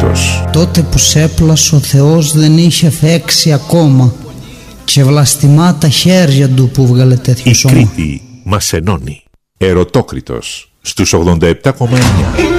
Ερωτόκριτος. Τότε που σέπλας ο Θεός δεν είχε φέξει ακόμα και βλαστημά τα χέρια του που βγάλε τέτοιο σώμα. Η Κρήτη μας ενώνει. Ερωτόκριτος στους 87,9.